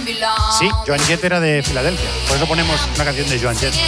Sí, Joan Jett era de Filadelfia. Por eso ponemos una canción de Joan Jett.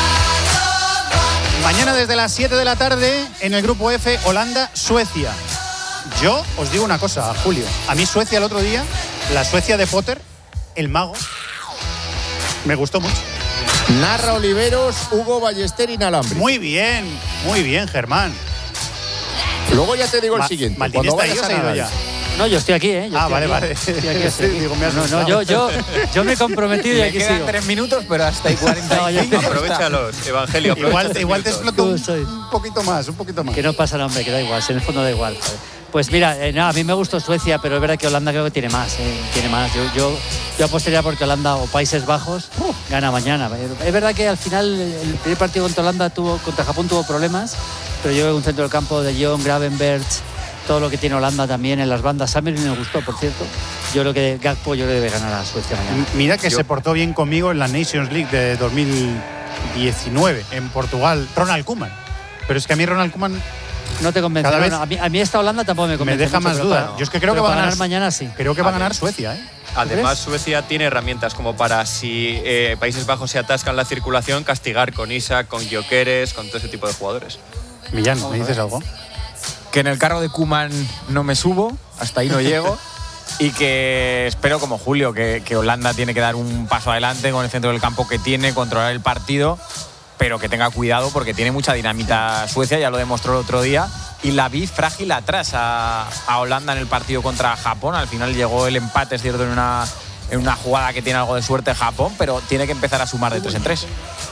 Mañana desde las 7 de la tarde en el grupo F, Holanda-Suecia. Yo os digo una cosa, Julio. A mí Suecia el otro día, la Suecia de Potter, el mago, me gustó mucho. Narra Oliveros, Hugo Ballester inalámbrico. Muy bien, Germán. Luego ya te digo el siguiente. Maldini está ahí, se ha ido ya. No, yo estoy aquí, ¿eh? Vale. Estoy aquí. Digo, me has asustado. Yo me he comprometido y aquí quedan sigo. 3 minutos, pero hasta ahí 45. Aprovechalos, Evangelio. Igual te explotó un poquito más. Que no pasa nada, hombre, que da igual, en el fondo da igual. Pues mira, a mí me gustó Suecia, pero es verdad que Holanda creo que tiene más. Yo apostaría porque Holanda o Países Bajos gana mañana. Es verdad que al final el primer partido contra Japón tuvo problemas, pero yo veo un centro del campo de Jong, Gravenberch, todo lo que tiene Holanda también en las bandas. Summer me gustó, por cierto. Yo creo que Gakpo debe ganar a Suecia mañana. Mira que se portó bien conmigo en la Nations League de 2019 en Portugal, Ronald Koeman. Pero es que a mí Ronald Koeman no te convence. A mí esta Holanda tampoco me convence. Me deja más duda. Yo es que creo que va a ganar mañana, sí. Creo que va a ganar Suecia, ¿eh? Además, Suecia tiene herramientas como para, si Países Bajos se atascan la circulación, castigar con Isak, con Gyökeres, con todo ese tipo de jugadores. Millán, ¿me dices algo? Que en el carro de Koeman no me subo, hasta ahí no llego. Y que espero, como Julio, que Holanda tiene que dar un paso adelante con el centro del campo que tiene, controlar el partido, pero que tenga cuidado porque tiene mucha dinamita Suecia, ya lo demostró el otro día, y la vi frágil atrás a Holanda en el partido contra Japón. Al final llegó el empate, es cierto, en una jugada que tiene algo de suerte Japón, pero tiene que empezar a sumar de 3 en 3.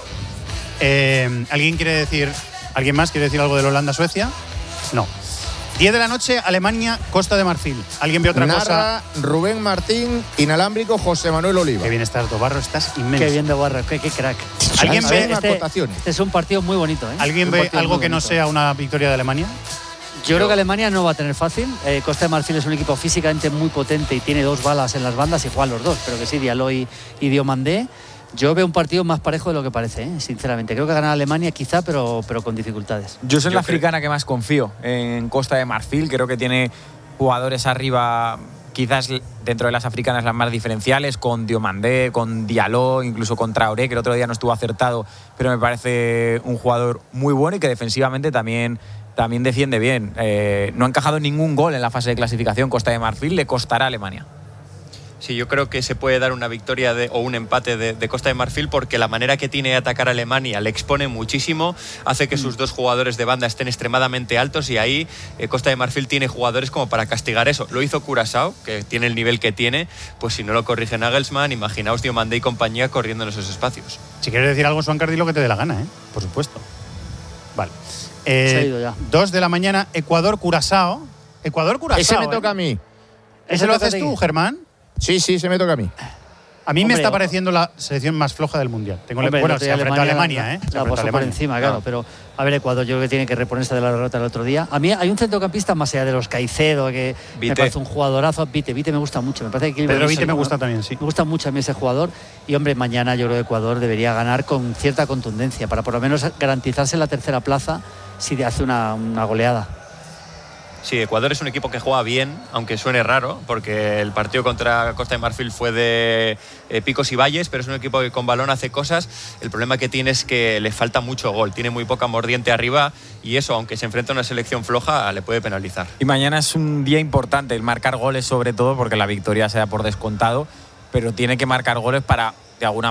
¿Alguien más quiere decir algo de Holanda-Suecia? No. 10 de la noche, Alemania, Costa de Marfil. ¿Alguien ve otra cosa? Rubén Martín, inalámbrico, José Manuel Oliva. Qué bien estás, Dobarro, estás inmenso. Qué bien, Dobarro, qué crack. ¿Alguien ve este es un partido muy bonito, ¿eh? ¿Alguien ve algo que no sea una victoria de Alemania? Yo creo que Alemania no va a tener fácil. Costa de Marfil es un equipo físicamente muy potente y tiene 2 balas en las bandas y juegan los dos, pero que sí, Diallo y Diomandé. Yo veo un partido más parejo de lo que parece, sinceramente. Creo que gana Alemania quizá, pero con dificultades. Yo soy la africana que más confío en Costa de Marfil. Creo que tiene jugadores arriba, quizás dentro de las africanas las más diferenciales, con Diomandé, con Diallo, incluso con Traoré, que el otro día no estuvo acertado, pero me parece un jugador muy bueno y que defensivamente también defiende bien. No ha encajado ningún gol en la fase de clasificación Costa de Marfil, le costará a Alemania. Sí, yo creo que se puede dar una victoria o un empate de Costa de Marfil porque la manera que tiene de atacar a Alemania le expone muchísimo, hace que sus 2 jugadores de banda estén extremadamente altos y ahí Costa de Marfil tiene jugadores como para castigar eso. Lo hizo Curaçao, que tiene el nivel que tiene, pues si no lo corrige Nagelsmann, imaginaos Diomandé y compañía corriendo en esos espacios. Si quieres decir algo, Suan Cardi, lo que te dé la gana, por supuesto. Vale. Se ha ido ya. 2 de la mañana, Ecuador-Curaçao. Ecuador-Curaçao. Ese me toca a mí. ¿Ese lo haces tú, Germán? Sí, se me toca a mí. A mí me está pareciendo la selección más floja del Mundial. Se enfrentó a Alemania, La pasó por encima, claro. Pero, a ver, Ecuador yo creo que tiene que reponerse de la derrota del otro día. A mí hay un centrocampista más allá de los Caicedo, que me parece un jugadorazo. Vite me gusta mucho. Me parece que Pedro Vite me gusta también, sí. Me gusta mucho a mí ese jugador. Y, hombre, mañana yo creo que Ecuador debería ganar con cierta contundencia para por lo menos garantizarse la tercera plaza si hace una goleada. Sí, Ecuador es un equipo que juega bien, aunque suene raro, porque el partido contra Costa de Marfil fue de picos y valles, pero es un equipo que con balón hace cosas. El problema que tiene es que le falta mucho gol, tiene muy poca mordiente arriba y eso, aunque se enfrenta a una selección floja, le puede penalizar. Y mañana es un día importante, el marcar goles sobre todo, porque la victoria se da por descontado, pero tiene que marcar goles para, de alguna